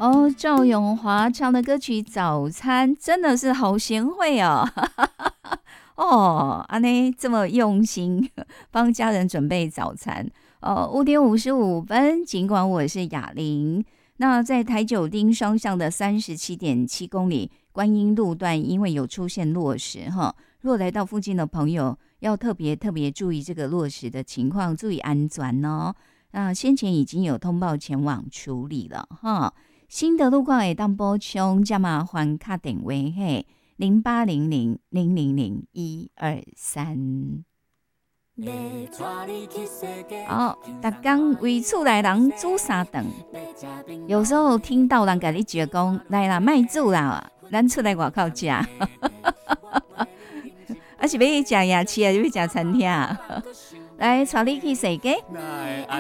哦，赵咏华唱的歌曲《早餐》真的是好贤惠哦。哦，安内这么用心帮家人准备早餐。5:55，尽管我是雅玲。那在台九丁双向的37.7公里观音路段，因为有出现落石哈，如果来到附近的朋友，要特别注意这个落石的情况，注意安全哦。那先前已经有通报前往处理了哈。新的路况会当补充，加麻烦卡电话嘿0800000123。好，逐天为厝内人煮三顿，有时候听到人跟你讲，来啦，卖煮啦，咱出来外口吃，还是要去吃夜市，还是要去餐厅？来，带你去踅街。